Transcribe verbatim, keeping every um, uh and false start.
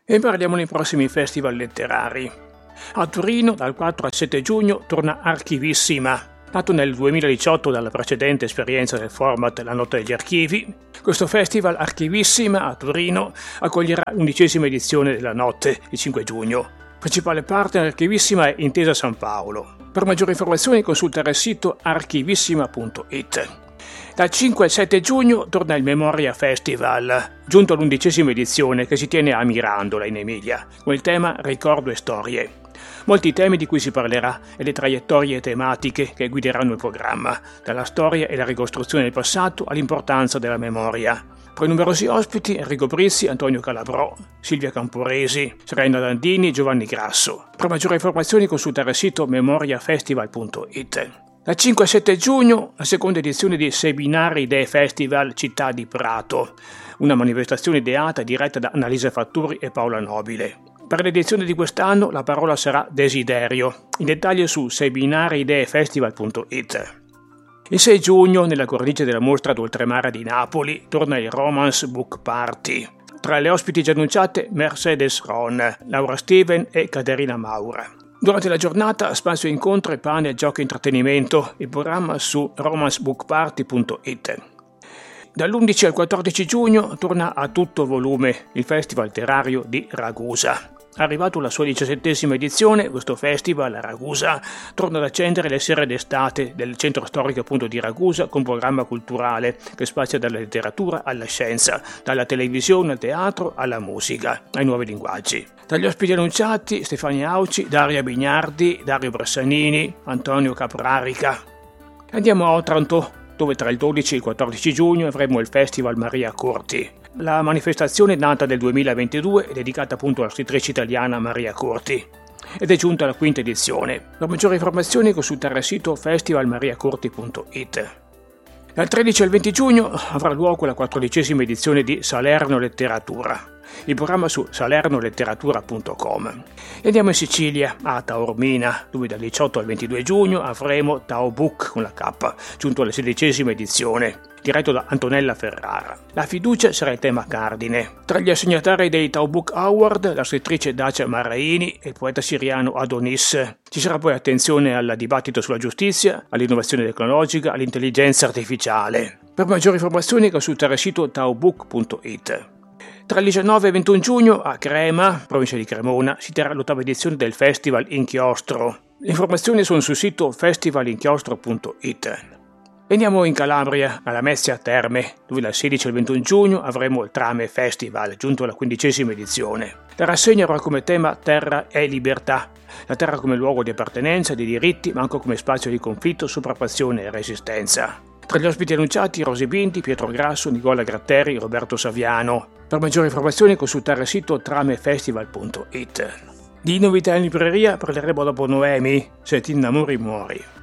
E parliamo dei prossimi festival letterari. A Torino dal quattro al sette giugno torna Archivissima. Nato nel duemiladiciotto dalla precedente esperienza del format La Notte degli Archivi, questo festival Archivissima a Torino accoglierà l'undicesima edizione della notte, il cinque giugno. Principale partner Archivissima è Intesa San Paolo. Per maggiori informazioni consultare il sito archivissima punto it. Dal cinque al sette giugno torna il Memoria Festival, giunto all'undicesima edizione che si tiene a Mirandola in Emilia, con il tema Ricordo e Storie. Molti temi di cui si parlerà e le traiettorie tematiche che guideranno il programma, dalla storia e la ricostruzione del passato all'importanza della memoria. Tra i numerosi ospiti Enrico Brizzi, Antonio Calabrò, Silvia Camporesi, Serena Dandini e Giovanni Grasso. Per maggiori informazioni consultare il sito memoria festival punto it. Dal cinque al sette giugno la seconda edizione di Seminari Idee Festival Città di Prato, una manifestazione ideata e diretta da Annalisa Fatturi e Paola Nobile. Per l'edizione di quest'anno la parola sarà desiderio, in dettaglio su seminari idee festival punto it. Il sei giugno, nella cornice della mostra d'Oltremare di Napoli, torna il Romance Book Party. Tra le ospiti già annunciate Mercedes Ron, Laura Steven e Caterina Maura. Durante la giornata spazio incontro e pane, giochi e intrattenimento, il programma su romance book party punto it. Dall'undici al quattordici giugno torna a tutto volume il Festival Letterario di Ragusa. Arrivato alla sua diciassettesima edizione, questo festival a Ragusa torna ad accendere le sere d'estate del centro storico appunto di Ragusa con programma culturale che spazia dalla letteratura alla scienza, dalla televisione al teatro alla musica, ai nuovi linguaggi. Tra gli ospiti annunciati Stefania Auci, Daria Bignardi, Dario Bressanini, Antonio Caprarica. Andiamo a Otranto, dove tra il dodici e il quattordici giugno avremo il Festival Maria Corti. La manifestazione è nata nel duemilaventidue e dedicata appunto alla scrittrice italiana Maria Corti ed è giunta alla quinta edizione. Per maggiori informazioni consultare il sito festival maria corti punto it. Dal tredici al venti giugno avrà luogo la quattordicesima edizione di Salerno Letteratura, il programma su salerno letteratura punto com. E andiamo in Sicilia, a Taormina, dove dal diciotto al ventidue giugno avremo Tao Book con la K, giunto alla sedicesima edizione, diretto da Antonella Ferrara. La fiducia sarà il tema cardine. Tra gli assegnatari dei Tao Book Award, la scrittrice Dacia Marraini e il poeta siriano Adonis. Ci sarà poi attenzione al dibattito sulla giustizia, all'innovazione tecnologica, all'intelligenza artificiale. Per maggiori informazioni consultare il sito tao book punto it. Tra il diciannove e il ventuno giugno a Crema, provincia di Cremona, si terrà l'ottava edizione del Festival Inchiostro. Le informazioni sono sul sito festival inchiostro punto it. Andiamo in Calabria, alla Lamezia Terme, dove dal sedici al ventuno giugno avremo il Trame Festival, giunto alla quindicesima edizione. La rassegna avrà come tema Terra e Libertà. La terra come luogo di appartenenza, di diritti, ma anche come spazio di conflitto, sopraffazione e resistenza. Tra gli ospiti annunciati Rosy Binti, Pietro Grasso, Nicola Gratteri, Roberto Saviano. Per maggiori informazioni consultare il sito tramefestival punto it. Di novità in libreria parleremo dopo Noemi, Se ti innamori muori.